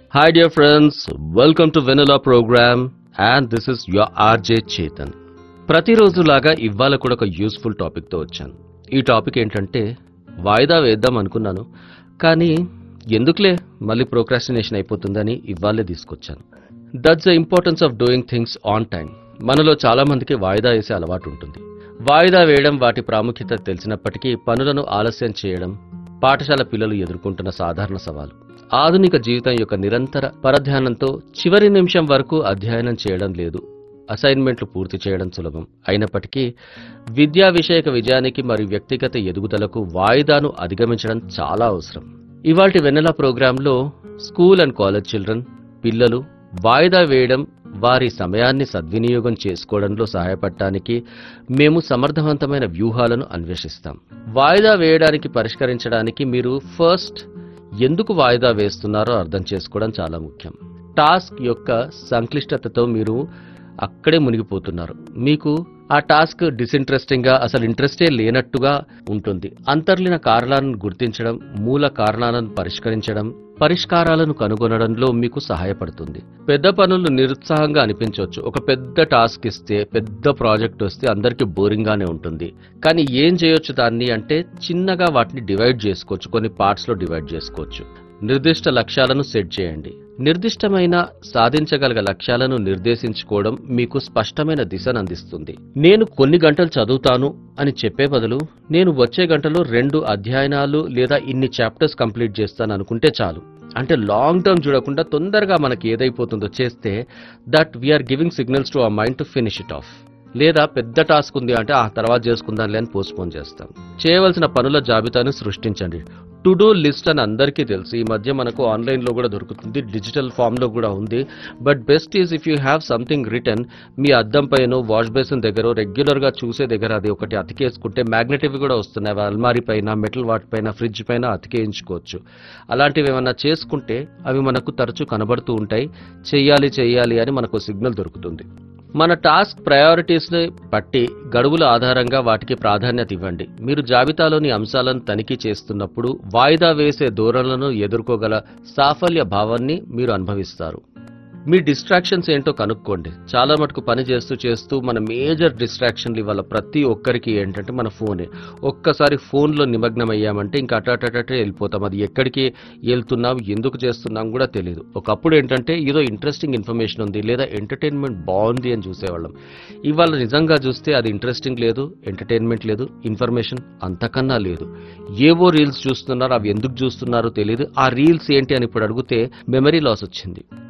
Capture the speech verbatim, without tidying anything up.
Hi dear friends, welcome to Vanilla program and this is your R J Chetan. ప్రతిరోజులాగా ఇవాళ కూడా ఒక useful టాపిక్తో వచ్చాను. ఈ టాపిక్ ఏంటంటే వాయిదా వేద్దాం అనుకున్నాను కానీ ఎందుకులే మళ్ళీ ప్రోక్రాస్టినేషన్ అయిపోతుందని ఇవాళే తీసుకొచ్చాను. That's the importance of doing things on time. మనలో చాలా మందికి వాయిదా వేసే అలవాటు ఉంటుంది. వాయిదా వేయడం వాటి ప్రాముఖ్యత తెలిసినప్పటికీ పనులను ఆలస్యం చేయడం పాఠశాల పిల్లలు ఎదుర్కొంటున్న సాధారణ సవాలు. ఆధునిక జీవితం యొక్క నిరంతర పరధ్యానంతో చివరి నిమిషం వరకు అధ్యయనం చేయడం లేదు. అసైన్మెంట్లు పూర్తి చేయడం సులభం అయినప్పటికీ విద్యా విషయక విజయానికి మరియు వ్యక్తిగత ఎదుగుదలకు వాయిదాను అధిగమించడం చాలా అవసరం. ఇవాల్టి వెన్నెల ప్రోగ్రాంలో స్కూల్ అండ్ కాలేజ్ చిల్డ్రన్ పిల్లలు వాయిదా వేయడం వారి సమయాన్ని సద్వినియోగం చేసుకోవడంలో సహాయపడటానికి మేము సమర్థవంతమైన వ్యూహాలను అన్వేషిస్తాం. వాయిదా వేయడానికి పరిష్కరించడానికి మీరు ఫస్ట్ ఎందుకు వాయిదా వేస్తున్నారో అర్థం చేసుకోవడం చాలా ముఖ్యం. టాస్క్ యొక్క సంక్లిష్టతతో మీరు అక్కడే మునిగిపోతున్నారు. మీకు ఆ టాస్క్ డిసింట్రెస్టింగ్ గా అసలు ఇంట్రెస్టే లేనట్టుగా ఉంటుంది. అంతర్లీన కారణాలను గుర్తించడం, మూల కారణాలను పరిష్కరించడం, పరిష్కారాలను కనుగొనడంలో మీకు సహాయపడుతుంది. పెద్ద పనులు నిరుత్సాహంగా అనిపించవచ్చు. ఒక పెద్ద టాస్క్ ఇస్తే, పెద్ద ప్రాజెక్ట్ వస్తే అందరికీ బోరింగ్ గానే ఉంటుంది. కానీ ఏం చేయొచ్చు దాన్ని అంటే చిన్నగా వాటిని డివైడ్ చేసుకోవచ్చు, కొన్ని పార్ట్స్ లో డివైడ్ చేసుకోవచ్చు. నిర్దిష్ట లక్ష్యాలను సెట్ చేయండి. నిర్దిష్టమైన సాధించగల లక్ష్యాలను నిర్దేశించుకోవడం మీకు స్పష్టమైన దిశను అందిస్తుంది. నేను కొన్ని గంటలు చదువుతాను అని చెప్పే బదులు నేను వచ్చే గంటలో రెండు అధ్యయనాలు లేదా ఇన్ని చాప్టర్స్ కంప్లీట్ చేస్తాను అనుకుంటే చాలు. అంటే లాంగ్ టర్మ్ చూడకుండా తొందరగా మనకి ఏదైపోతుందో చేస్తే that we are giving signals to our mind to finish it of. లేదా పెద్ద టాస్క్ ఉంది అంటే ఆ తర్వాత చేసుకుందాంలే అని పోస్ట్పోన్ చేస్తాం. చేయవలసిన పనుల జాబితాను సృష్టించండి. టు డూ లిస్ట్ అని అందరికీ తెలుసు. ఈ మధ్య మనకు ఆన్లైన్ లో కూడా దొరుకుతుంది, డిజిటల్ ఫామ్ లో కూడా ఉంది. But best is if you have something return. మీ అద్దం పైన, వాష్ బేసిన్ దగ్గర, రెగ్యులర్ గా చూసే దగ్గర అది ఒకటి అతికేసుకుంటే మ్యాగ్నెటివ్ కూడా వస్తున్నాయి. అల్మారీ పైన, మెటల్ వాటి పైన, ఫ్రిడ్జ్ పైన అతికేయించుకోవచ్చు. అలాంటివి ఏమన్నా చేసుకుంటే అవి మనకు తరచూ కనబడుతూ ఉంటాయి. చెయ్యాలి చెయ్యాలి అని మనకు సిగ్నల్ దొరుకుతుంది. మన టాస్క్ ప్రయారిటీస్ ని బట్టి గడువుల ఆధారంగా వాటికి ప్రాధాన్యత ఇవ్వండి. మీరు జాబితాలోని అంశాలను తనిఖీ చేస్తున్నప్పుడు వాయిదా వేసే ధోరణులను ఎదుర్కోగల సాఫల్య భావాన్ని మీరు అనుభవిస్తారు. మీ డిస్ట్రాక్షన్స్ ఏంటో కనుక్కోండి. చాలా మటుకు పని చేస్తూ చేస్తూ మన మేజర్ డిస్ట్రాక్షన్లు ఇవాళ ప్రతి ఒక్కరికి ఏంటంటే మన ఫోనే. ఒక్కసారి ఫోన్లో నిమగ్నం అయ్యామంటే ఇంకా అటాటటే వెళ్ళిపోతాం. అది ఎక్కడికి వెళ్తున్నాం, ఎందుకు చేస్తున్నాం కూడా తెలియదు. ఒకప్పుడు ఏంటంటే ఏదో ఇంట్రెస్టింగ్ ఇన్ఫర్మేషన్ ఉంది లేదా ఎంటర్టైన్మెంట్ బాగుంది అని చూసేవాళ్ళం. ఇవాళ నిజంగా చూస్తే అది ఇంట్రెస్టింగ్ లేదు, ఎంటర్టైన్మెంట్ లేదు, ఇన్ఫర్మేషన్ అంతకన్నా లేదు. ఏవో రీల్స్ చూస్తున్నారు, అవి ఎందుకు చూస్తున్నారో తెలియదు. ఆ రీల్స్ ఏంటి అని ఇప్పుడు అడిగితే మెమరీ లాస్ వచ్చింది.